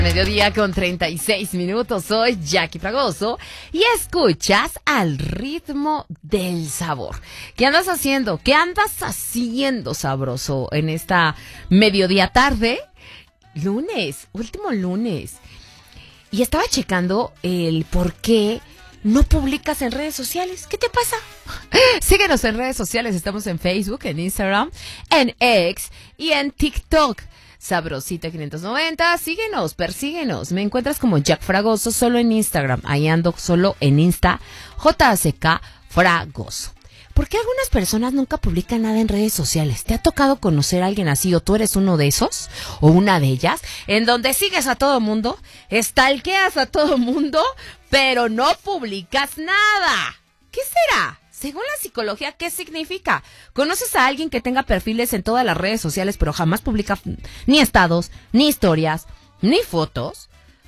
Mediodía con 36 minutos, soy Jackie Fragoso y escuchas Al Ritmo del Sabor. ¿Qué andas haciendo? ¿Qué andas haciendo, sabroso, en esta mediodía tarde? Lunes, último lunes. Y estaba checando el por qué no publicas en redes sociales. ¿Qué te pasa? Síguenos en redes sociales, estamos en Facebook, en Instagram, en X y en TikTok. Sabrosita 590, síguenos, persíguenos. Me encuentras como Jack Fragoso solo en Instagram. Ahí ando solo en Insta, JACK Fragoso. ¿Por qué algunas personas nunca publican nada en redes sociales? ¿Te ha tocado conocer a alguien así o tú eres uno de esos o una de ellas? En donde sigues a todo mundo, stalkeas a todo mundo, pero no publicas nada. ¿Qué será? Según la psicología, ¿qué significa? ¿Conoces a alguien que tenga perfiles en todas las redes sociales, pero jamás publica ni estados, ni historias, ni fotos?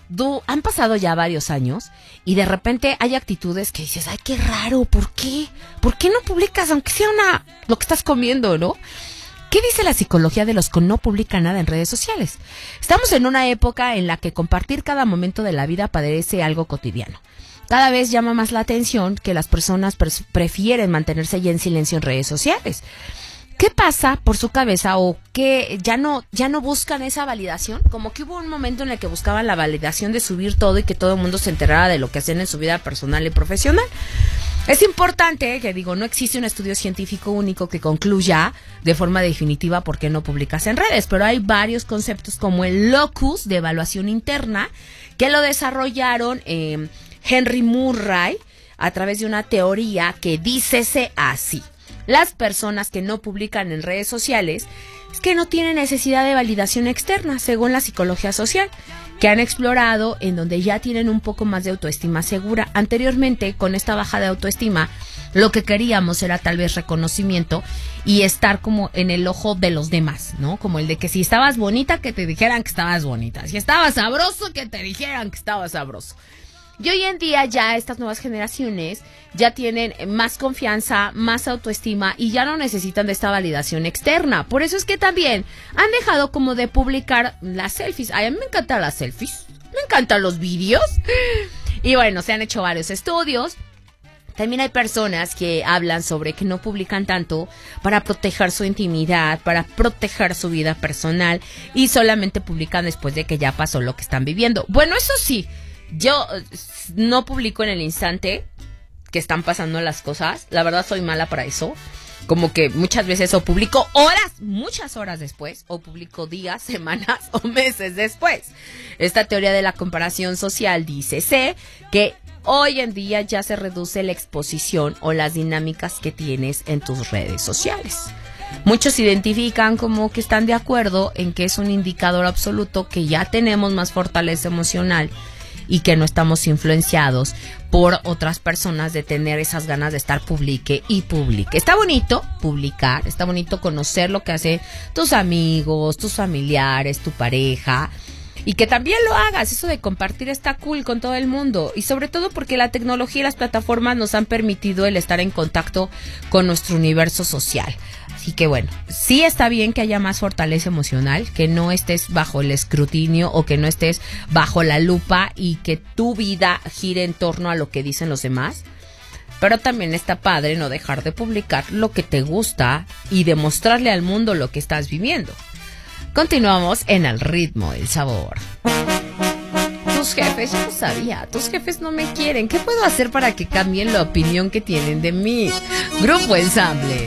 Han pasado ya varios años y de repente hay actitudes que dices, ay, qué raro, ¿por qué? ¿Por qué no publicas, aunque sea lo que estás comiendo, no? ¿Qué dice la psicología de los que no publican nada en redes sociales? Estamos en una época en la que compartir cada momento de la vida parece algo cotidiano. Cada vez llama más la atención que las personas prefieren mantenerse ya en silencio en redes sociales. ¿Qué pasa por su cabeza o que ya no buscan esa validación? Como que hubo un momento en el que buscaban la validación de subir todo y que todo el mundo se enterara de lo que hacen en su vida personal y profesional. Es importante que no existe un estudio científico único que concluya de forma definitiva por qué no publicas en redes, pero hay varios conceptos como el locus de evaluación interna que lo desarrollaron Henry Murray a través de una teoría que dícese así. Las personas que no publican en redes sociales es que no tienen necesidad de validación externa, según la psicología social, que han explorado en donde ya tienen un poco más de autoestima segura. Anteriormente, con esta baja de autoestima, lo que queríamos era tal vez reconocimiento y estar como en el ojo de los demás, ¿no? Como el de que si estabas bonita, que te dijeran que estabas bonita. Si estabas sabroso, que te dijeran que estabas sabroso. Y hoy en día ya estas nuevas generaciones ya tienen más confianza, más autoestima y ya no necesitan de esta validación externa. Por eso es que también han dejado como de publicar las selfies. Ay, a mí me encantan las selfies, me encantan los vídeos. Y bueno, se han hecho varios estudios. También hay personas que hablan sobre que no publican tanto para proteger su intimidad, para proteger su vida personal y solamente publican después de que ya pasó lo que están viviendo. Bueno, eso sí. Yo no publico en el instante que están pasando las cosas. La verdad soy mala para eso. Como que muchas veces o publico muchas horas después, o publico días, semanas o meses después. Esta teoría de la comparación social dice que hoy en día ya se reduce la exposición o las dinámicas que tienes en tus redes sociales. Muchos identifican como que están de acuerdo en que es un indicador absoluto que ya tenemos más fortaleza emocional y que no estamos influenciados por otras personas de tener esas ganas de estar publique y publique. Está bonito publicar, está bonito conocer lo que hacen tus amigos, tus familiares, tu pareja, y que también lo hagas. Eso de compartir está cool con todo el mundo, y sobre todo porque la tecnología y las plataformas nos han permitido el estar en contacto con nuestro universo social. Así que bueno, sí está bien que haya más fortaleza emocional, que no estés bajo el escrutinio o que no estés bajo la lupa y que tu vida gire en torno a lo que dicen los demás. Pero también está padre no dejar de publicar lo que te gusta y demostrarle al mundo lo que estás viviendo. Continuamos en Al Ritmo del Sabor. Tus jefes, yo no sabía, tus jefes no me quieren. ¿Qué puedo hacer para que cambien la opinión que tienen de mí? Grupo Ensamble.